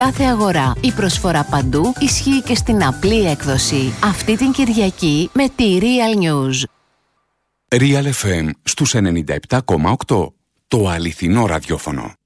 κάθε αγορά. Η προσφορά παντού ισχύει και στην απλή έκδοση. Αυτή την Κυριακή με τη Real News. Real FM στους 97,8. Το αληθινό ραδιόφωνο.